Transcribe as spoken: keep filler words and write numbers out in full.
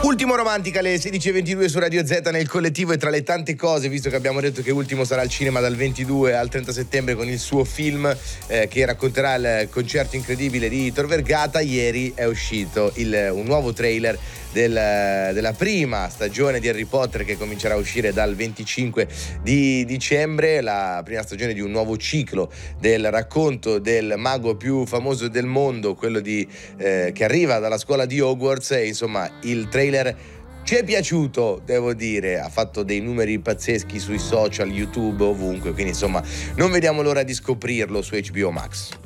Ultimo Romantica alle sedici e ventidue su Radio Z nel collettivo, e tra le tante cose, visto che abbiamo detto che Ultimo sarà al cinema dal ventidue al trenta settembre con il suo film eh, che racconterà il concerto incredibile di Tor Vergata, ieri è uscito il, un nuovo trailer del, della prima stagione di Harry Potter, che comincerà a uscire dal venticinque di dicembre, la prima stagione di un nuovo ciclo del racconto del mago più famoso del mondo, quello di, eh, che arriva dalla scuola di Hogwarts. E insomma il trailer ci è piaciuto, devo dire, ha fatto dei numeri pazzeschi sui social, YouTube, ovunque, quindi insomma non vediamo l'ora di scoprirlo su H B O Max.